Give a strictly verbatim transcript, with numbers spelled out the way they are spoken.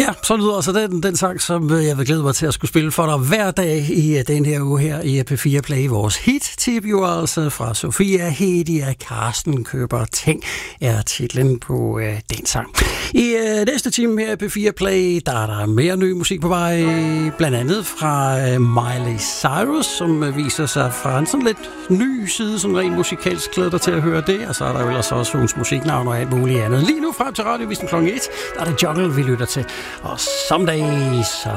Ja, så lyder altså den, den sang, som jeg vil glæde mig til at skulle spille for dig hver dag i den her uge her i P fire Play. Vores hit-tip jo altså fra Sofia Hedia, Karsten køber ting, er titlen på øh, den sang. I øh, næste time her i P fire Play, der er der mere ny musik på vej, blandt andet fra øh, Miley Cyrus, som øh, viser sig fra en sådan lidt ny side, som rent musikalsk glæder dig til at høre det, og så er der jo ellers også hendes musiknavn og alt muligt andet. Lige nu frem til radiovisen klokken et, der er det Jungle, vi lytter til. Og someday,